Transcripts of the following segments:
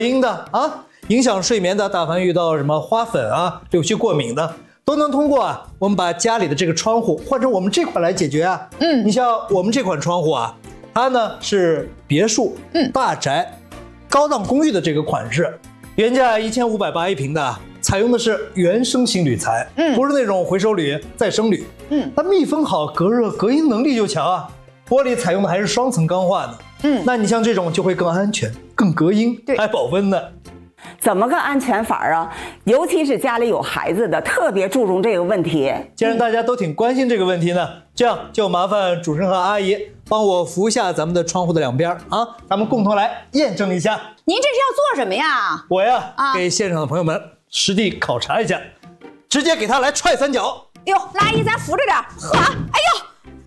音的啊，影响睡眠的，大凡遇到什么花粉啊、柳絮过敏的，都能通过我们把家里的这个窗户换成我们这款来解决啊。你像我们这款窗户啊，它呢是别墅、大宅、高档公寓的这个款式，原价1580一平的，采用的是原生型铝材，不是那种回收铝、再生铝。它密封好，隔热隔音能力就强啊。玻璃采用的还是双层钢化的。那你像这种就会更安全、更隔音，还保温呢。 怎么个安全法啊？尤其是家里有孩子的，特别注重这个问题。 既然大家都挺关心这个问题呢，这样就麻烦主持人和阿姨帮我扶一下咱们的窗户的两边啊，咱们共同来验证一下。 您这是要做什么呀？ 我呀，给现场的朋友们实地考察一下，直接给他来踹3脚。 哟，阿姨咱扶着点，呵，哎呦。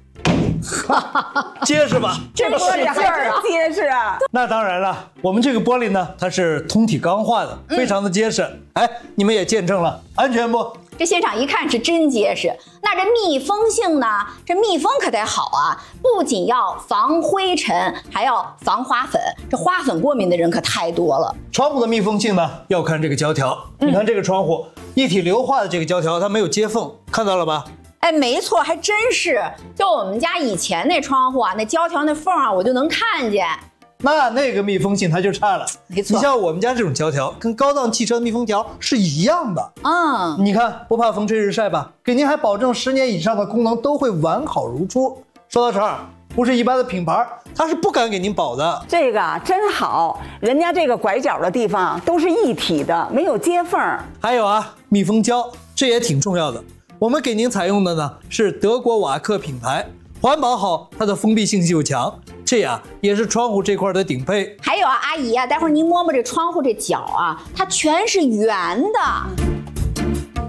结实吧？ 这玻璃还真结实啊！ 那当然了，我们这个玻璃呢，它是通体钢化的，非常的结实。哎，你们也见证了，安全不？ 这现场一看是真结实。那这密封性呢？这密封可得好啊，不仅要防灰尘，还要防花粉。这花粉过敏的人可太多了。 窗户的密封性呢，要看这个胶条。你看这个窗户一体硫化的这个胶条，它没有接缝，看到了吧？ 哎，没错，还真是。就我们家以前那窗户啊，那胶条那缝啊，我就能看见。 那个密封性它就差了。 没错， 你像我们家这种胶条，跟高档汽车的密封条是一样的。你看不怕风吹日晒吧？给您还保证10年以上的功能都会完好如初。说到这儿，不是一般的品牌，它是不敢给您保的。 这个真好，人家这个拐角的地方都是一体的，没有接缝。 还有密封胶，这也挺重要的。我们给您采用的呢是德国瓦克品牌，环保好，它的封闭性又强，这也是窗户这块的顶配。 还有阿姨待会儿您摸摸这窗户这角啊，它全是圆的。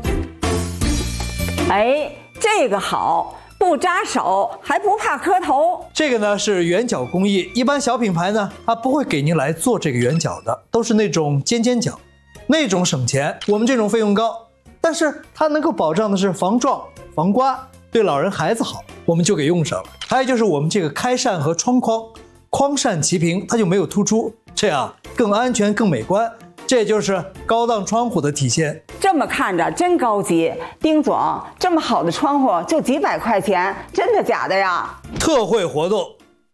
哎，这个好，不扎手，还不怕磕头。 这个呢是圆角工艺，一般小品牌呢它不会给您来做这个圆角的，都是那种尖角，那种省钱，我们这种费用高。但是它能够保障的是防撞、防刮，对老人孩子好，我们就给用上了。还有就是我们这个开扇和窗框，框扇齐平，它就没有突出，这样更安全、更美观。这就是高档窗户的体现。 这么看着真高级，丁总，这么好的窗户就几百块钱，真的假的呀？ 特惠活动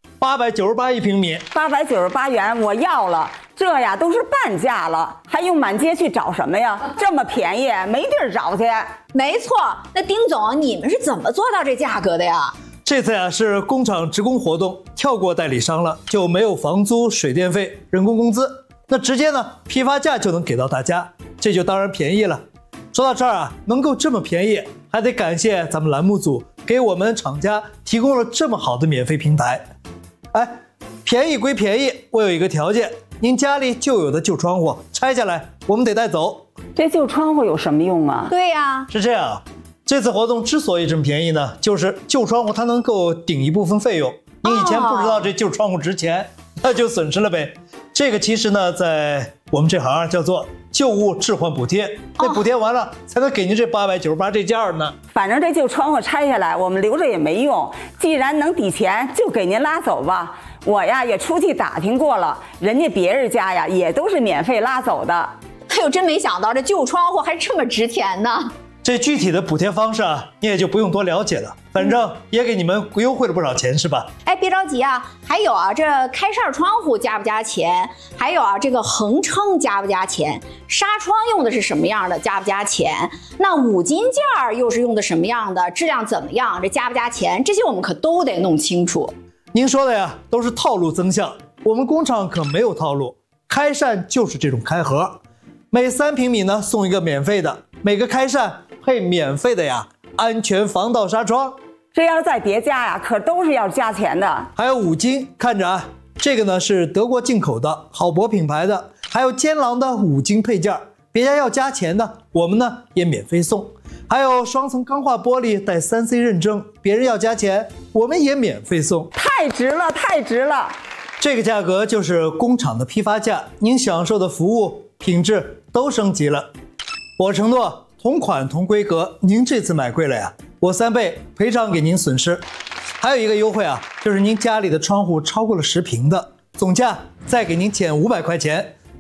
，898一平米 ，898元我要了。这都是半价了，还用满街去找什么呀？这么便宜，没地儿找去。 没错，那丁总，你们是怎么做到这价格的呀？ 这次是工厂职工活动，跳过代理商了，就没有房租、水电费、人工工资，那直接呢批发价就能给到大家，这就当然便宜了。说到这儿能够这么便宜，还得感谢咱们栏目组给我们厂家提供了这么好的免费平台。便宜归便宜，我有一个条件。您家里旧有的旧窗户拆下来，我们得带走。 这旧窗户有什么用啊？ 对呀， 是这样。这次活动之所以这么便宜呢，就是旧窗户它能够顶一部分费用。您以前不知道这旧窗户值钱，那就损失了呗。这个其实呢，在我们这行叫做旧物置换补贴，那补贴完了才能给您这898这价呢。 反正这旧窗户拆下来，我们留着也没用。既然能抵钱，就给您拉走吧。我也出去打听过了，人家别人家也都是免费拉走的。 哎呦，真没想到这旧窗户还这么值钱呢。 这具体的补贴方式你也就不用多了解了，反正也给你们优惠了不少钱，是吧？ 哎，别着急啊，还有这开扇窗户加不加钱？还有这个横撑加不加钱？纱窗用的是什么样的，加不加钱？那五金件又是用的什么样的？质量怎么样？这加不加钱？这些我们可都得弄清楚。 您说的都是套路增项，我们工厂可没有套路，开扇就是这种开盒，每3平米呢送一个免费的，每个开扇配免费的安全防盗纱窗。 这要是再叠加可都是要加钱的。 还有五金，看着这个呢是德国进口的好博品牌的，还有坚狼的五金配件，别家要加钱的，我们呢也免费送。还有双层钢化玻璃带3C 认证，别人要加钱，我们也免费送。 太值了，太值了！ 这个价格就是工厂的批发价，您享受的服务品质都升级了。我承诺同款同规格，您这次买贵了我3倍赔偿给您损失。还有一个优惠就是您家里的窗户超过了10平的，总价再给您减500块钱，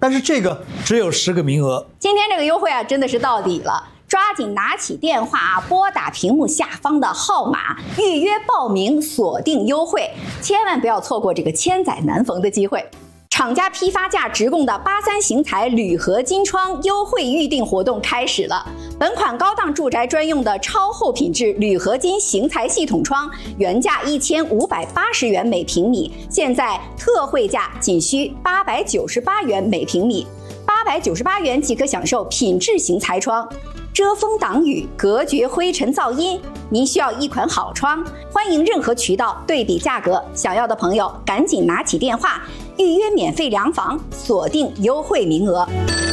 但是这个只有10个名额。 今天这个优惠啊，真的是到底了。抓紧拿起电话啊，拨打屏幕下方的号码，预约报名，锁定优惠，千万不要错过这个千载难逢的机会。厂家批发价直供的83型材铝合金窗优惠预定活动开始了。本款高档住宅专用的超厚品质铝合金型材系统窗，原价1580元每平米，现在特惠价仅需898元每平米，898元即可享受品质型材窗。遮风挡雨，隔绝灰尘噪音。您需要一款好窗，欢迎任何渠道对比价格，想要的朋友赶紧拿起电话预约免费量房，锁定优惠名额。